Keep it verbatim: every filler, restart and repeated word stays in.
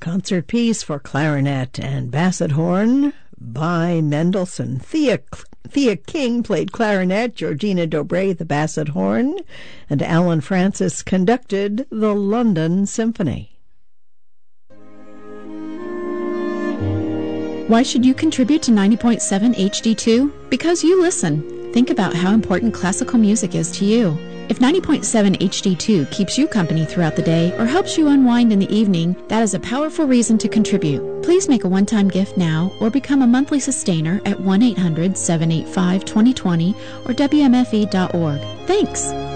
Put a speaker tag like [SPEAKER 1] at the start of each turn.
[SPEAKER 1] concert piece for clarinet and basset horn by Mendelssohn. Thea, Thea King played clarinet, Georgina Dobré the basset horn, and Alan Francis conducted the London Symphony.
[SPEAKER 2] Why should you contribute to ninety point seven H D two? Because you listen. Think about how important classical music is to you. If ninety point seven H D two keeps you company throughout the day or helps you unwind in the evening, that is a powerful reason to contribute. Please make a one-time gift now or become a monthly sustainer at one eight hundred seven eight five two zero two zero or W M F E dot org. Thanks!